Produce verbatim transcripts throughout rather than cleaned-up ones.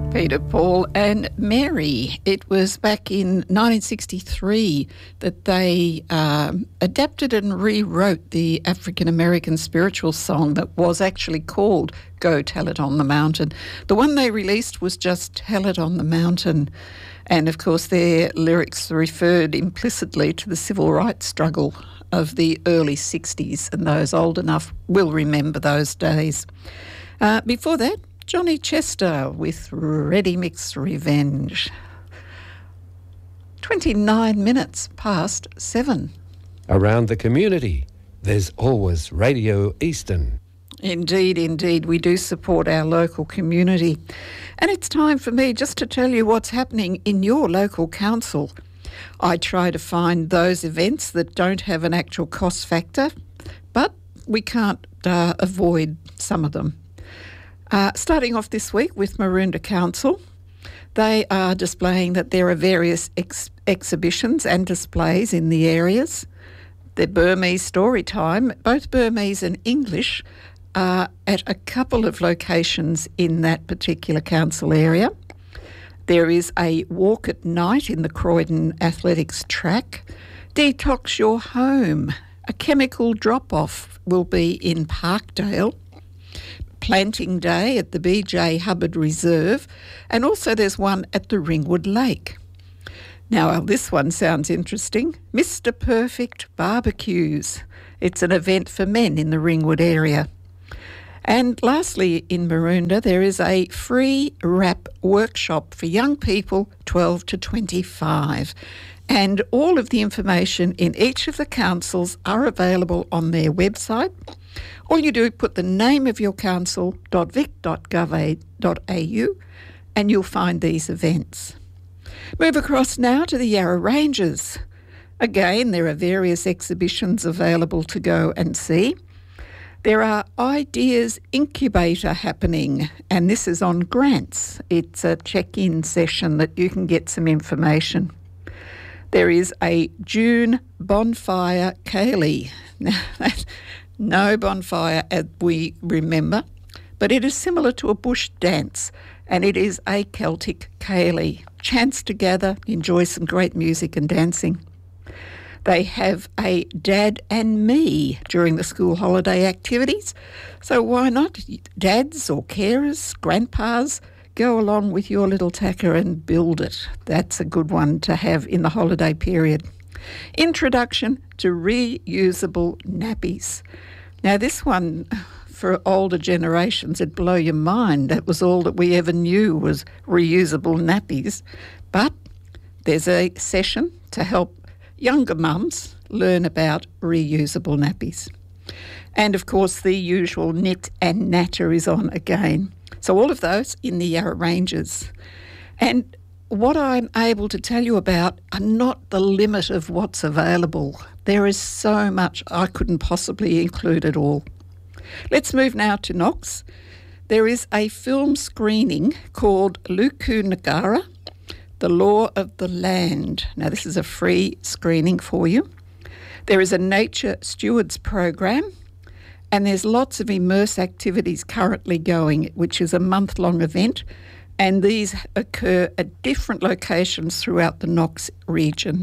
Peter, Paul and Mary. It was back in nineteen sixty-three that they um, adapted and rewrote the African-American spiritual song that was actually called Go Tell It on the Mountain. The one they released was just Tell It on the Mountain. And, of course, their lyrics referred implicitly to the civil rights struggle of the early sixties, and those old enough will remember those days. Uh, before that, Johnny Chester with Ready Mix Revenge. twenty-nine minutes past seven. Around the community, there's always Radio Eastern. Indeed, indeed. We do support our local community. And it's time for me just to tell you what's happening in your local council. I try to find those events that don't have an actual cost factor, but we can't uh, avoid some of them. Uh, starting off this week with Maroondah Council, they are displaying that there are various ex- exhibitions and displays in the areas. The Burmese story time, both Burmese and English, are at a couple of locations in that particular council area. There is a walk at night in the Croydon Athletics track. Detox Your Home, a chemical drop-off, will be in Parkdale. Planting Day at the B J Hubbard Reserve, and also there's one at the Ringwood Lake. Now, this one sounds interesting. Mister Perfect Barbecues. It's an event for men in the Ringwood area. And lastly, in Maroondah, there is a free rap workshop for young people twelve to twenty-five. And all of the information in each of the councils are available on their website. All you do is put the name of your council dot vic dot gov dot a u and you'll find these events. Move across now to the Yarra Ranges. Again, there are various exhibitions available to go and see. There are Ideas Incubator happening, and this is on grants. It's a check-in session that you can get some information. There is a June bonfire ceilidh. Now, that's no bonfire as we remember, but it is similar to a bush dance, and it is a Celtic ceilidh. Chance to gather, enjoy some great music and dancing. They have a Dad and Me during the school holiday activities, so why not? Dads or carers, grandpas, go along with your little tacker and build it. That's a good one to have in the holiday period. Introduction to reusable nappies. Now, this one, for older generations, it'd blow your mind. That was all that we ever knew was reusable nappies. But there's a session to help younger mums learn about reusable nappies. And, of course, the usual knit and natter is on again. So all of those in the Yarra Ranges. And what I'm able to tell you about are not the limit of what's available. There is so much I couldn't possibly include it all. Let's move now to Knox. There is a film screening called Luku Nagara, The Law of the Land. Now, this is a free screening for you. There is a Nature Stewards program, and there's lots of immerse activities currently going, which is a month-long event, and these occur at different locations throughout the Knox region.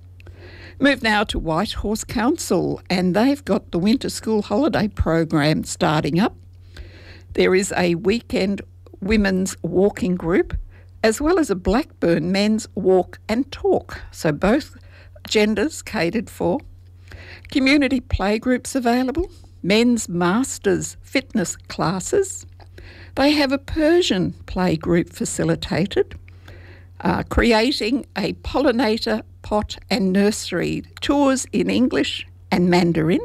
Move now to Whitehorse Council, and they've got the winter school holiday program starting up. There is a weekend women's walking group, as well as a Blackburn men's walk and talk, so both genders catered for. Community playgroups available, men's masters fitness classes. They have a Persian playgroup facilitated, uh, creating a pollinator pot and nursery, tours in English and Mandarin.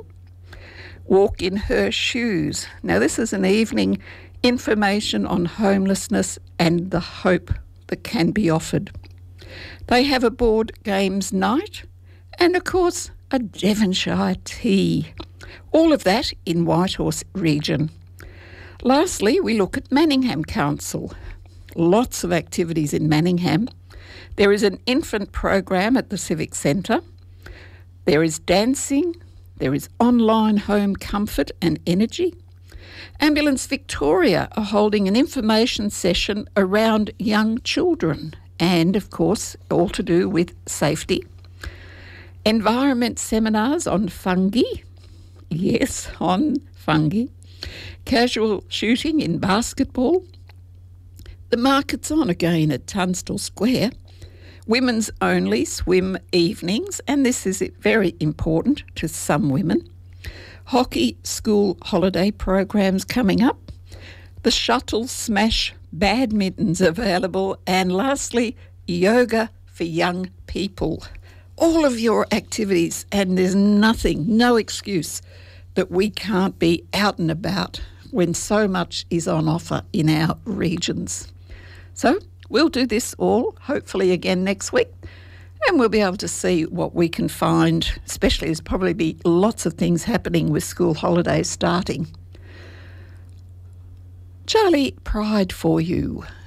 Walk in Her Shoes. Now, this is an evening information on homelessness and the hope that can be offered. They have a board games night and, of course, a Devonshire tea. All of that in Whitehorse region. Lastly, we look at Manningham Council. Lots of activities in Manningham. There is an infant program at the Civic Centre. There is dancing. There is online home comfort and energy. Ambulance Victoria are holding an information session around young children and, of course, all to do with safety. Environment seminars on fungi. Yes, on fungi. Casual shooting in basketball. The market's on again at Tunstall Square. Women's only swim evenings, and this is very important to some women. Hockey school holiday programs coming up. The shuttle smash badminton's available. And lastly, yoga for young people. All of your activities, and there's nothing, no excuse that we can't be out and about when so much is on offer in our regions. So we'll do this all, hopefully again next week, and we'll be able to see what we can find, especially there's probably be lots of things happening with school holidays starting. Charlie Pride for you.